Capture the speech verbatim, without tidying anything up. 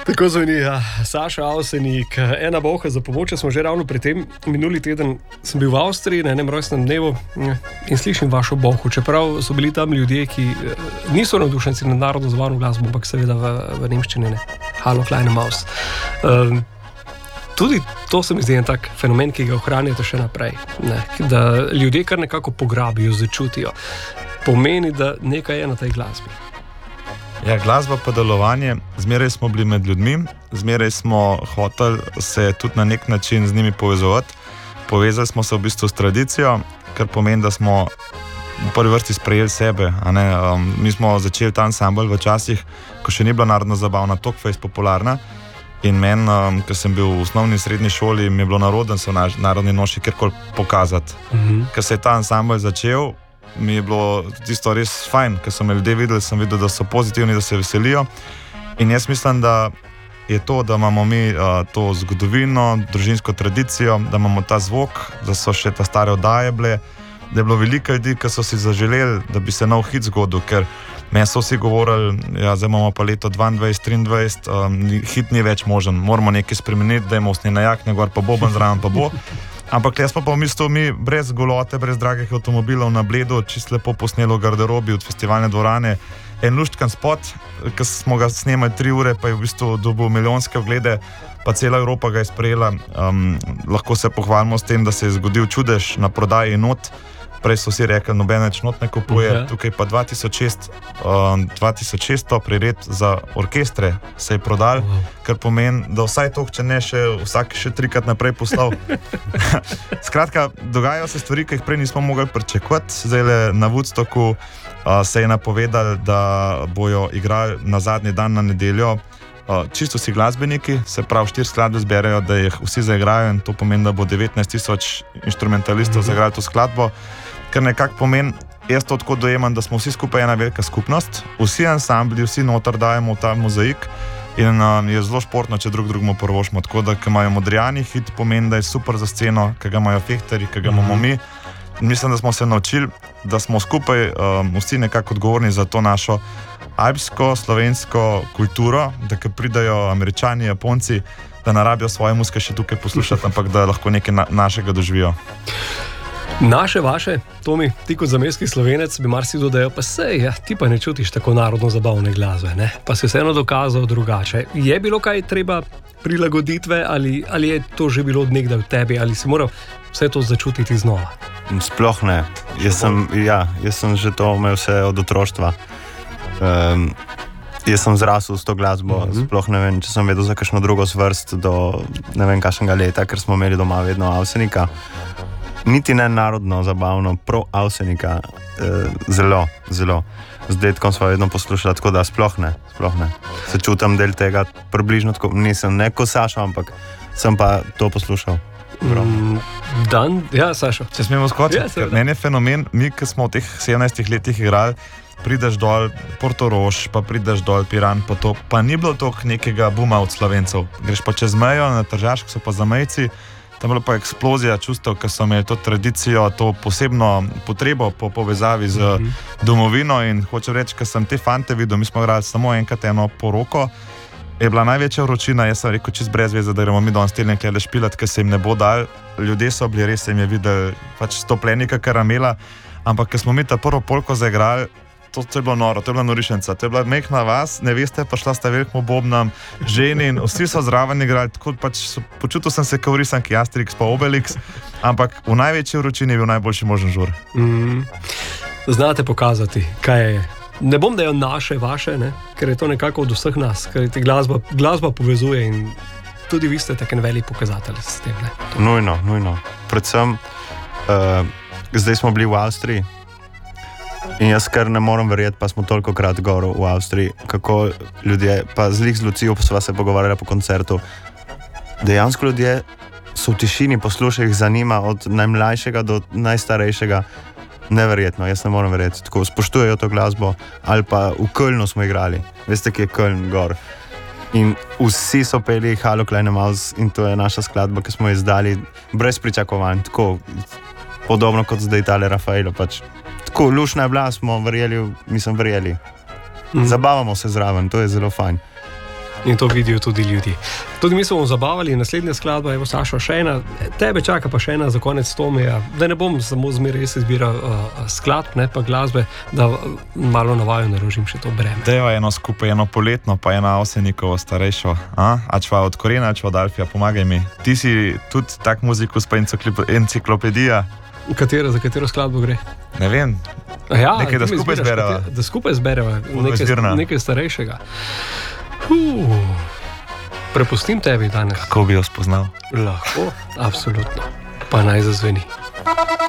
Tako zveni, ja. Saša Avsenik, ena boha za pomoč, smo že ravno pri tem. Minuli teden sem bil v Avstriji na enem rojstnem dnevu in slišim vašo bohu, čeprav so bili tam ljudje, ki niso navdušenci nad narodno zvano glasbo, ampak seveda v, v nemščini, ne. Hallo, kleine Maus. Um, tudi to se mi zdi en tak fenomen, ki ga ohranjate še naprej, ne. Da ljudje kar nekako pograbijo, začutijo. Pomeni, da nekaj je na tej glasbi. Ja, glasba pa delovanje, zmeraj smo bili med ljudmi, zmeraj smo hoteli se tudi na nek način z njimi povezovati. Povezali smo se v bistvu s tradicijo, kar pomeni, da smo v prvi vrsti sprejeli sebe. A ne? Um, mi smo začeli ta ansambl v časih, ko še ni bila narodno zabavna, toliko fejst popularna. In meni, um, ker sem bil v osnovni in srednji šoli, mi je bilo narodno se v naš, narodni noši kjerkoli pokazati. Mm-hmm. Ker se je ta ansambl začel, mi je bilo tisto res fajn, ker so me ljudje videli, sem videl, da so pozitivni, da se veselijo. In jaz mislim, da je to, da imamo mi uh, to zgodovino, družinsko tradicijo, da imamo ta zvok, da so še ta stare oddaje bile, da je bilo veliko ljudi, ki so si zaželeli, da bi se nov hit zgodil, ker meni so vsi govorili, ja, zdaj imamo pa leto dvaindvajset triindvajset, um, hit ni več možen, moramo nekaj spremeniti, da imamo snina jakne, gor pa boben zraven pa bo. Ampak jaz pa pa v bistvu mi brez golote, brez dragih avtomobilov na Bledu, čisto lepo posnelo v garderobi od festivalne dvorane, en luštkan spot, ki smo ga snemali tri ure, pa je v bistvu dobil milijonske oglede, pa cela Evropa ga je sprejela. Um, lahko se pohvalimo s tem, da se je zgodil čudež na prodaji not. Prej so vsi rekli, noben več not ne kupuje, okay. Tukaj pa dva tisoč šest, um, dva tisoč šeststo prired za orkestre se je prodal, wow. Kar pomeni, da vsaj to, če ne še vsak še trikrat naprej poslal. Skratka, dogajajo se stvari, ki jih prej nismo mogli pričakovati. Zdaj na Woodstocku uh, se je napovedali, da bojo igrali na zadnji dan na nedeljo. Uh, čisto vsi glasbeniki, se pravi štiri skladbe zberejo, da jih vsi zaigrajo in to pomeni, da bo devetnajst tisoč inštrumentalistov mm-hmm. zaigrali to skladbo. Ker nekako pomeni, jaz to tako dojemam, da smo vsi skupaj ena velika skupnost, vsi ansambli, vsi noter dajemo v ta mozaik in uh, je zelo športno, če drug drugemu prvošmo. Tako da, ki imajo Modrijani hit, pomeni, da je super za sceno, ki ga imajo Fehterji, ki ga imamo mi. Mislim, da smo se naučili, da smo skupaj um, vsi nekako odgovorni za to našo alpsko, slovensko kulturo, da ko pridajo Američani, Japonci, da ne rabijo svoje muzike še tukaj poslušati, ampak da lahko nekaj na, našega doživijo. Naše, vaše, Tomi, ti kot zamejski Slovenec bi marsikdo dejal, pa sej, ja, ti pa ne čutiš tako narodno zabavne glasbe, ne? Pa si vseeno dokazal drugače. Je bilo kaj treba prilagoditve ali, ali je to že bilo od nekdaj v tebi ali si moral vse to začutiti znova? Sploh ne. Jaz sem, ja, jaz sem že to imel vse od otroštva. Um, jaz sem zrasel s to glasbo, mm-hmm. Sploh ne vem, če sem vedel za kakšno drugo zvrst do ne vem kakšnega leta, ker smo imeli doma vedno Avsenika. Niti ne narodno zabavno, pro Avsenika, eh, zelo, zelo. Z dedkom smo vedno poslušali, tako da sploh ne, sploh ne. Se čutim del tega približno tako, nisem ne ko Saša, ampak sem pa to poslušal. Mm, Dan, ja, Saša. Če smemo skočiti, ja, meni je fenomen, mi, ki smo v teh sedemnajstih letih igrali, prideš dol Portorož, pa prideš dol Piran, pa to, pa ni bilo toliko nekega buma od Slovencev. Greš pa čez mejo, na Tržašk so pa zamejci, tam je bila pa eksplozija čustev, ker so imeli to tradicijo, to posebno potrebo po povezavi z mm-hmm. domovino in hočem reči, ker sem te fante videl, mi smo igrali samo enkrat eno poroko, je bila največja vročina, jaz sem rekel čist brez veze, da gremo mi danes telne klede špilat, ker se jim ne bo dal, ljudje so bili res, se jim je videli pač stoplenika karamela, ampak ker smo mi ta prvo polko zaigrali, To, to je bilo noro, to je bila norišenca, to je bila mehna vas, ne veste, pa šla sta velikom bobnom ženi in vsi so zraven igrali, tako pač so, počutil sem se kao risanki Asterix pa Obelix, ampak v največji vročini je bil najboljši možen žur. Mm, znate pokazati, kaj je. Ne bom dejal naše, vaše, ne? Ker je to nekako od vseh nas, ker ti glasba, glasba povezuje in tudi vi ste tak en velik pokazatelj s tem. Ne? Nujno, nujno. Predvsem, uh, zdaj smo bili v Avstriji, in jaz kar ne morem verjeti, pa smo toliko krat gor v Avstriji, kako ljudje, pa z lih z Lucijo sva se pogovarjala po koncertu, dejansko ljudje so v tišini, poslušajo, jih zanima od najmlajšega do najstarejšega, neverjetno, jaz ne morem verjeti, tako spoštujejo to glasbo, ali pa v Kölnu smo igrali, veste, ki je Köln gor, in vsi so peli Hallo kleine Maus in to je naša skladba, ki smo jo izdali brez pričakovanj, tako podobno kot zdaj Itale Rafaelo, pač tako lušna je bila, smo verjeli, mislim verjeli. Mm. Zabavamo se zraven, to je zelo fajn. In to vidijo tudi ljudje. Tudi mi smo bomo zabavali, naslednja skladba, evo Sašo, še ena, tebe čaka pa še ena za konec Tomija, da ne bom samo zmeraj res izbiral uh, skladb, ne pa glasbe, da malo na vaju naložim še to breme. Deva eno skupaj, eno poletno, pa eno Avsenikovo starejšo. A, a čva od Korena, čva od Alfija, pomagaj mi. Ti si tudi tak muzikus, pa enciklopedija. Katero, za katero skladbo gre? Ne vem. Ja, nekaj, da skupaj zbereva. Da skupaj zbereva, nekaj, nekaj starejšega. Uh, prepustim tebi danes. Kako bi jo spoznal? Lahko, absolutno. Pa naj zazveni.